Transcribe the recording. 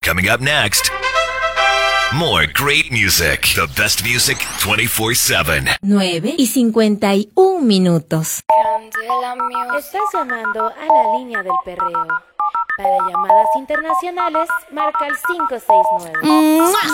Coming up next, more great music. The best music 24/7. 9:51. Estás llamando a la línea del perreo. Para llamadas internacionales, marca el 569.